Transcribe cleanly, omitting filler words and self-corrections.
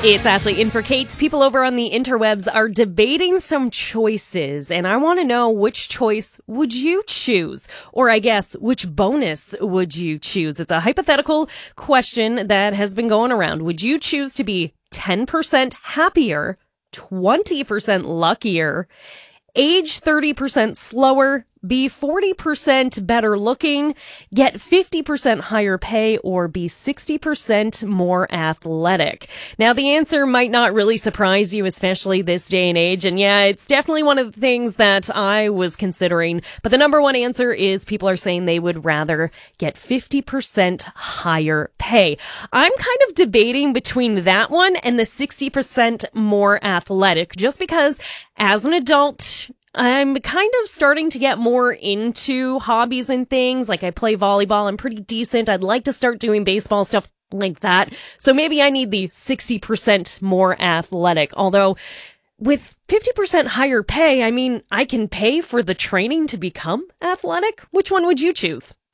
It's Ashley in for Kate. People over on the interwebs are debating some choices, and I want to know, which choice would you choose? Or I guess, which bonus would you choose? It's a hypothetical question that has been going around. Would you choose to be 10% happier, 20% luckier, age 30% slower, be 40% better looking, get 50% higher pay, or be 60% more athletic? Now, the answer might not really surprise you, especially this day and age. And yeah, it's definitely one of the things that I was considering. But the number one answer is people are saying they would rather get 50% higher pay. I'm kind of debating between that one and the 60% more athletic, just because as an adult, I'm kind of starting to get more into hobbies and things. Like, I play volleyball. I'm pretty decent. I'd like to start doing baseball, stuff like that. So maybe I need the 60% more athletic. Although with 50% higher pay, I mean, I can pay for the training to become athletic. Which one would you choose?